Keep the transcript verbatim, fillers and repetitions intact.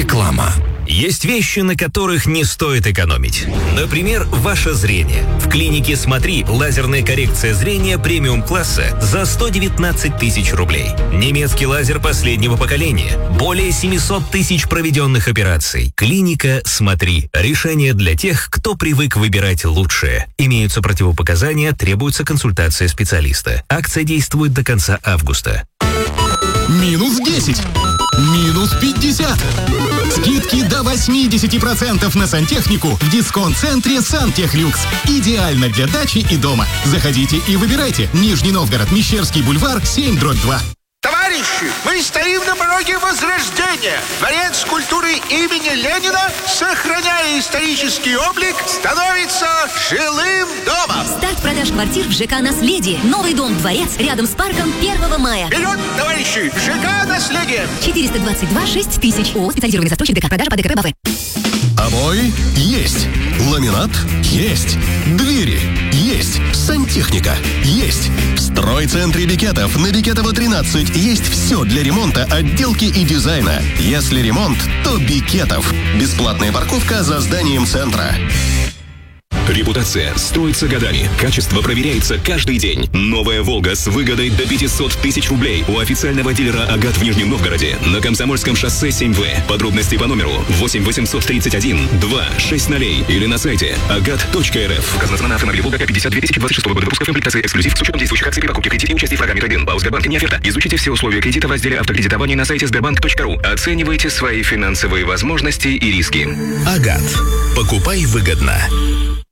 Реклама. Есть вещи, на которых не стоит экономить. Например, ваше зрение. В клинике «Смотри» лазерная коррекция зрения премиум-класса за сто девятнадцать тысяч рублей. Немецкий лазер последнего поколения. Более семьсот тысяч проведенных операций. Клиника «Смотри». Решение для тех, кто привык выбирать лучшее. Имеются противопоказания, требуется консультация специалиста. Акция действует до конца августа. Минус десять. Минус пятьдесят. Скидки до восемьдесят процентов на сантехнику в дисконт-центре «Сантехлюкс». Идеально для дачи и дома. Заходите и выбирайте. Нижний Новгород, Мещерский бульвар, семь дробь два. Товарищи, мы стоим на пороге Возрождения. Дворец культуры имени Ленина, сохраняя исторический облик, становится жилым домом. Старт продаж квартир в ЖК «Наследие». Новый дом-дворец рядом с парком первого мая. Вперед, товарищи! ЖК «Наследие». четыреста двадцать два шесть тысяч. ООО «Специализированный застройщик ДК. Продажа по ДКБ БАВЭ». Обои есть. Ламинат есть. Двери есть. Сантехника есть. В стройцентре Бекетов на Бекетова тринадцать есть все для ремонта, отделки и дизайна. Если ремонт, то Бекетов. Бесплатная парковка за зданием центра. Репутация строится годами. Качество проверяется каждый день. Новая «Волга» с выгодой до пятьсот тысяч рублей у официального дилера «Агат» в Нижнем Новгороде на Комсомольском шоссе семь В. Подробности по номеру восемь восемьсот тридцать один два шесть ноль или на сайте агат точка эр эф. Указана цена на автомобиле «Волга» пятьдесят две тысячи двадцать шестого года выпуска, комплектация эксклюзив с учетом действующих акций при покупке кредита и участии в программе «Трейд-ин». По Сбербанке не оферта. Изучите все условия кредита в разделе автокредитования на сайте сбербанк точка ру. Оценивайте свои финансовые возможности и риски. «Агат». Покупай выгодно.